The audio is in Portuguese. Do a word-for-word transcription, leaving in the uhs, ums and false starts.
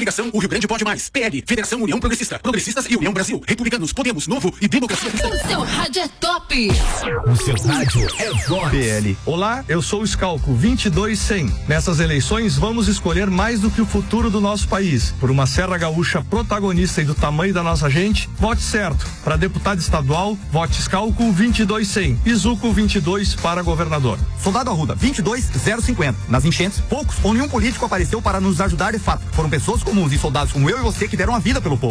Coligação O Rio Grande Pode Mais. P L, Federação União Progressista. Progressistas e União Brasil. Republicanos, Podemos, Novo e Democracia Cristã. O seu rádio é top. O seu rádio é voz. P L. Olá, eu sou o Scalco vinte e dois cem. Nessas eleições vamos escolher mais do que o futuro do nosso país. Por uma Serra Gaúcha protagonista e do tamanho da nossa gente, vote certo. Para deputado estadual, vote Scalco vinte e dois cem. E Zuco vinte e dois para governador. Soldado Arruda, vinte e dois zero cinquenta. Nas enchentes, poucos ou nenhum político apareceu para nos ajudar de fato. Foram pessoas comuns e soldados como eu e você que deram a vida pelo povo.